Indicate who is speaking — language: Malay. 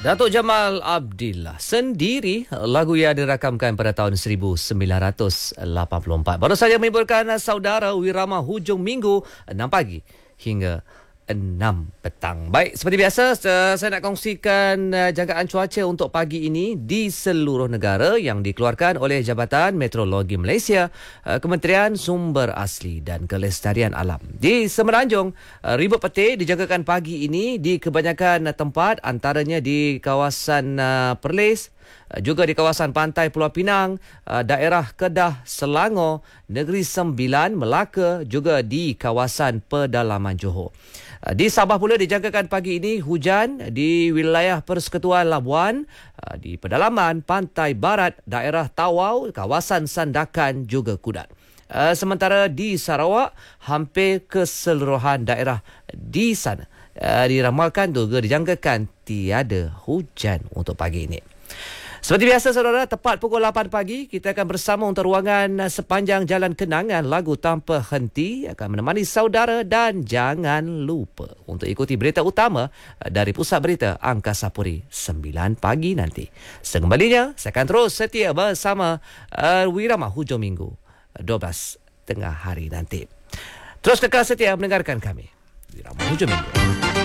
Speaker 1: Datuk Jamal Abdillah sendiri, lagu yang dirakamkan pada tahun 1984. Baru saja menimbulkan saudara Wirama hujung minggu 6 pagi hingga 6 petang. Baik, seperti biasa saya nak kongsikan jangkaan cuaca untuk pagi ini di seluruh negara yang dikeluarkan oleh Jabatan Meteorologi Malaysia, Kementerian Sumber Asli dan Kelestarian Alam. Di Semenanjung, ribut petir dijangkakan pagi ini di kebanyakan tempat, antaranya di kawasan Perlis, juga di kawasan pantai Pulau Pinang, daerah Kedah, Selangor, Negeri Sembilan, Melaka, juga di kawasan pedalaman Johor. Di Sabah pula dijangkakan pagi ini hujan di wilayah Persekutuan Labuan, di pedalaman pantai barat, daerah Tawau, kawasan Sandakan juga Kudat. Sementara di Sarawak, hampir keseluruhan daerah di sana diramalkan juga dijangkakan tiada hujan untuk pagi ini. Seperti biasa saudara, tepat pukul 8 pagi kita akan bersama untuk ruangan Sepanjang Jalan Kenangan, lagu tanpa henti akan menemani saudara, dan jangan lupa untuk ikuti berita utama dari Pusat Berita Angkasa Puri 9 pagi nanti. Sekembalinya saya akan terus setia bersama Wirama hujung minggu 12 tengah hari nanti. Terus kekal setia mendengarkan kami Wirama hujung minggu.